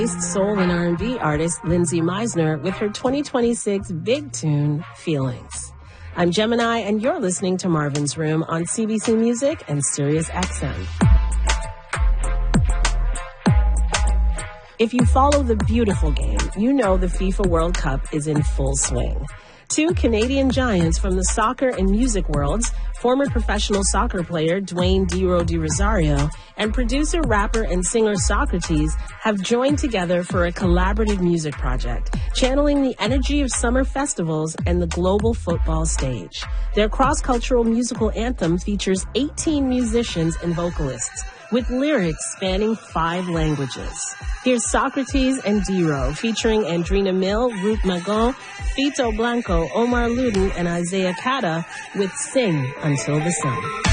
Soul and R&B artist Lindsay Meisner with her 2026 big tune, Feelings. I'm Gemini, and you're listening to Marvin's Room on CBC Music and Sirius XM. If you follow the beautiful game, you know the FIFA World Cup is in full swing. Two Canadian giants from the soccer and music worlds, former professional soccer player Dwayne Dero de Rosario and producer, rapper, and singer Socrates have joined together for a collaborative music project, channeling the energy of summer festivals and the global football stage. Their cross-cultural musical anthem features 18 musicians and vocalists, with lyrics spanning 5 languages. Here's Socrates and Dero, featuring Andrina Mill, Ruth Magon, Fito Blanco, Omar Luden, and Isaiah Kata with Sing Until the Sun.